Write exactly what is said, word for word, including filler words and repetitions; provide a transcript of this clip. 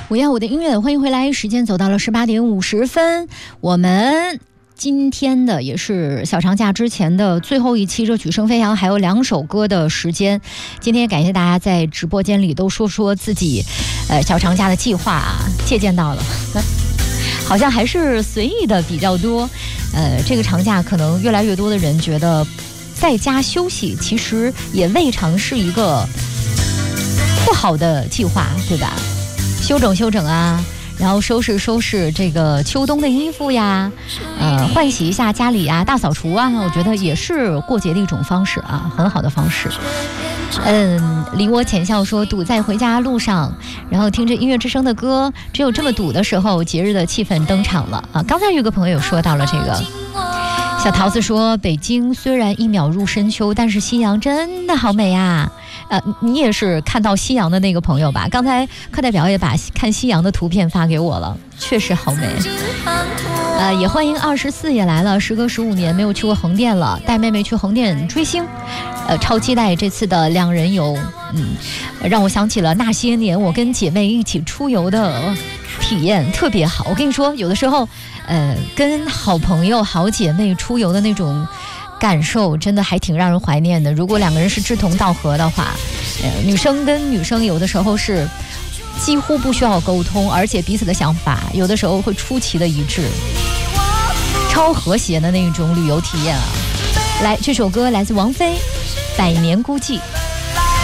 五幺五的音乐，欢迎回来。时间走到了十八点五十分，我们今天的也是小长假之前的最后一期热曲声飞扬，还有两首歌的时间。今天感谢大家在直播间里都说说自己呃小长假的计划啊，借鉴到了好像还是随意的比较多。呃这个长假可能越来越多的人觉得在家休息其实也未尝是一个不好的计划，对吧？休整休整啊，然后收拾收拾这个秋冬的衣服呀，呃，换洗一下家里啊，大扫除啊，我觉得也是过节的一种方式啊，很好的方式。嗯，离我浅笑说堵在回家路上，然后听着音乐之声的歌，只有这么堵的时候，节日的气氛登场了啊。刚才有个朋友说到了这个。小桃子说北京虽然一秒入深秋，但是夕阳真的好美啊。呃，你也是看到夕阳的那个朋友吧？刚才课代表也把看夕阳的图片发给我了，确实好美。呃，也欢迎二十四也来了，时隔十五年没有去过横店了，带妹妹去横店追星，呃，超期待这次的两人游。嗯，让我想起了那些年我跟姐妹一起出游的体验，特别好。我跟你说，有的时候，呃，跟好朋友、好姐妹出游的那种感受真的还挺让人怀念的。如果两个人是志同道合的话，呃，女生跟女生有的时候是几乎不需要沟通，而且彼此的想法有的时候会出奇的一致，超和谐的那种旅游体验啊。来，这首歌来自王菲，《百年孤寂》。